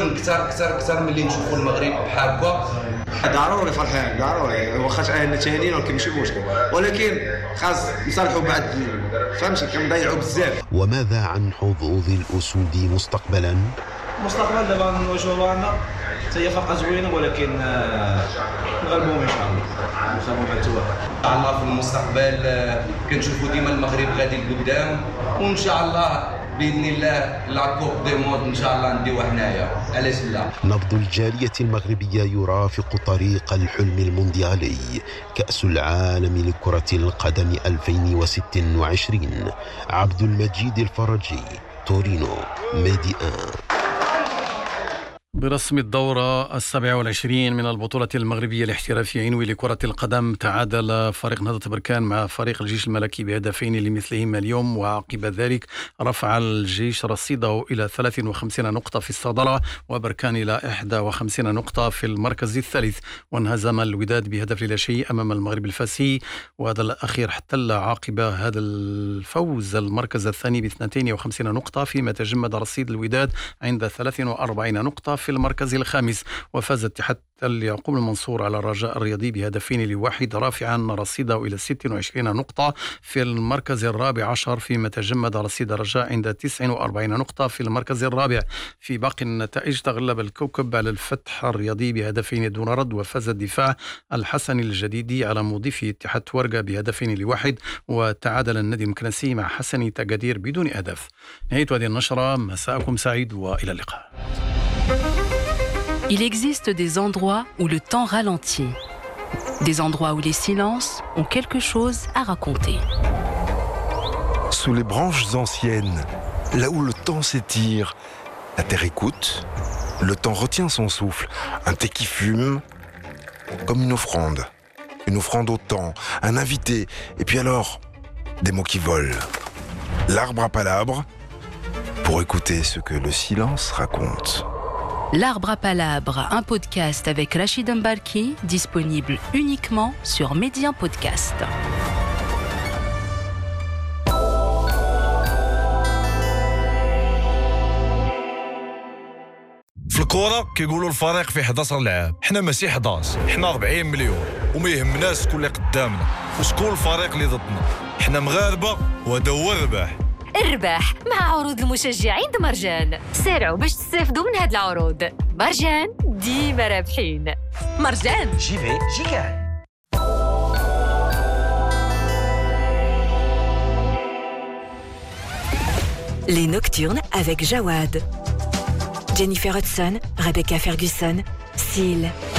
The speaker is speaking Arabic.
كنكون اكثر ملي نشوفوا المغرب بحال هكا. ضروري فرحان ضروري، واخا اهلنا تهانينا ولكن ماشي مشكل، ولكن خاص نصالحوا بعد فهمتي كنضيعوا بزاف. وماذا عن حظوظ الأسود مستقبلا؟ مستقبل دابا نواجهوا عندنا هي فرقه زوينه، ولكن نغلبوهم ان شاء الله، نخافوا مع التوافق ان شاء الله. في المستقبل كنشوفوا ديما المغرب غادي لقدام، وان شاء الله باذن الله لا كوب دي مود ان شاء الله نديوها حنايا. علاش لا؟ نبض الجالية المغربية يرافق طريق الحلم المونديالي كأس العالم لكرة القدم 2026. عبد المجيد الفرجي، تورينو، ميدي 1. برسم الدورة 27 من البطولة المغربية الاحترافية عنوي لكرة القدم، تعادل فريق نهضة بركان مع فريق الجيش الملكي بهدفين لمثلهما اليوم، وعقب ذلك رفع الجيش رصيده إلى 53 نقطة في الصدارة، وبركان إلى 51 نقطة في المركز الثالث. وانهزم الوداد بهدف لا شيء أمام المغرب الفاسي، وهذا الأخير احتل عقب هذا الفوز المركز الثاني ب 52 نقطة، فيما تجمد رصيد الوداد عند 43 نقطة في المركز الخامس. وفاز اتحاد يعقوب المنصور على الرجاء الرياضي بهدفين لواحد، رافعا رصيده إلى 26 نقطة في المركز الرابع عشر، فيما تجمد رصيد الرجاء عند 49 نقطة في المركز الرابع. في باقي النتائج تغلب الكوكب على الفتح الرياضي بهدفين دون رد، وفاز الدفاع الحسني الجديدي على مضيف اتحاد ورقة بهدفين لواحد، وتعادل النادي المكنسي مع حسني تقادير بدون أهداف. نهاية هذه النشرة، مساءكم سعيد وإلى اللقاء. Il existe des endroits où le temps ralentit, des endroits où les silences ont quelque chose à raconter. Sous les branches anciennes, là où le temps s'étire, la terre écoute, le temps retient son souffle, un thé qui fume, comme une offrande au temps, un invité, et puis alors, des mots qui volent. L'arbre à palabres, pour écouter ce que le silence raconte. L'arbre à palabres, un podcast avec Rachid Mbarki, disponible uniquement sur Média Podcast. في الكورة كيقولوا الفريق فيه 11 لاعب، حنا ماشي 11، حنا 40 مليون، وما يهمناش شكون اللي قدامنا وشكون الفريق اللي ضدنا، حنا مغاربة وهذا هو الرباح. الرباح مع عروض المشجعين مرجان. سارعوا باش تستافدوا من هاد العروض. مرجان ديما رابحين. مرجان جي كاع. Les Nocturnes avec Jawad, Jennifer Hudson, Rebecca Ferguson, Seal,